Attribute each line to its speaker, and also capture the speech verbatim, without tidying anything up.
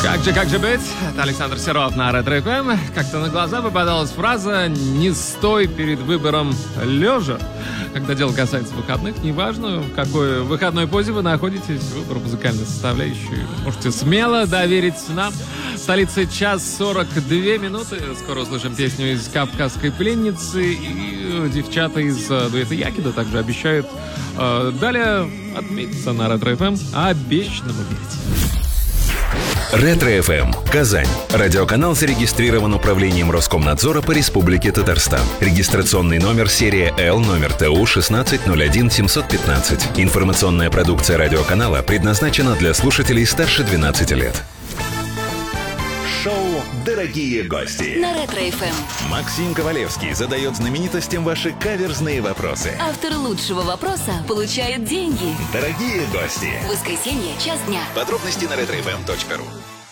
Speaker 1: Как же, как же быть? Это Александр Серов на Ретро эф эм. Как-то на глаза попадалась фраза «Не стой перед выбором лежа». Когда дело касается выходных, неважно, в какой выходной позе вы находитесь, выбор музыкальной составляющей можете смело доверить нам. В столице час сорок две минуты. Скоро услышим песню из «Кавказской пленницы». И девчата из дуэта Якида также обещают э, далее отметиться на Ретро эф эм обещанному верить.
Speaker 2: Ретро эф эм. Казань. Радиоканал зарегистрирован Управлением Роскомнадзора по Республике Татарстан. Регистрационный номер серия Л, номер Т У шестнадцать ноль один семьсот пятнадцать. Информационная продукция радиоканала предназначена для слушателей старше двенадцати лет. Шоу «Дорогие гости»
Speaker 3: на Ретро эф эм.
Speaker 2: Максим Ковалевский задает знаменитостям ваши каверзные вопросы.
Speaker 3: Автор лучшего вопроса получает деньги.
Speaker 2: Дорогие гости.
Speaker 3: Воскресенье, час дня.
Speaker 2: Подробности на ретро эф эм точка ру.